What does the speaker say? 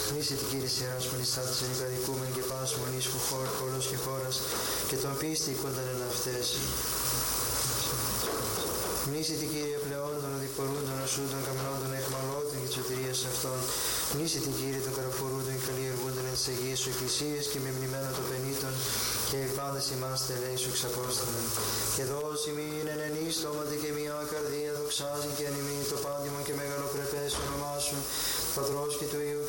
Μνήσι την Κύριε σειράς μονιστάτης ενοικαδικούμεν και πας μονής που χώρος και χώρας και τον πίστη κοντά εν αυτές. Μνήσι την Κύριε πλεόν των οδηπορούντων ασούντων καμνόντων εχμαλώτων και της σωτηρίας αυτών. Μνήσι την Κύριε των καραφορούντων και καλλιεργούντων εν της Αγίας σου Εκκλησίας και με μνημένο των πενήτων και πάντες ημάς τελέη σου εξαπόστολων. Και δώσει μην εν ενή στόματι και μια καρδία δοξάζει και ανημεί το πάντιμο και μεγαλοπρεπές όνομά σου, Πατρός και του Υιού